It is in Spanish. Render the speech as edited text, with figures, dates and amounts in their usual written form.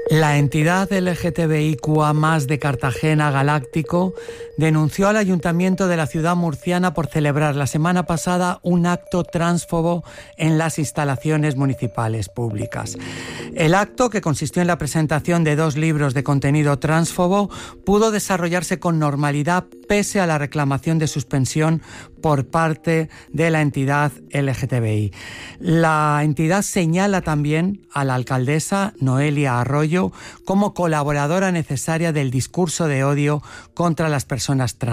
La entidad LGTBIQA+ de Cartagena Galáctico denunció al Ayuntamiento de la ciudad murciana por celebrar la semana pasada un acto transfobo en las instalaciones municipales públicas. El acto, que consistió en la presentación de 2 libros de contenido transfobo, pudo desarrollarse con normalidad pese a la reclamación de suspensión por parte de la entidad LGTBI. La entidad señala también a la alcaldesa Noelia Arroyo como colaboradora necesaria del discurso de odio contra las personas trans.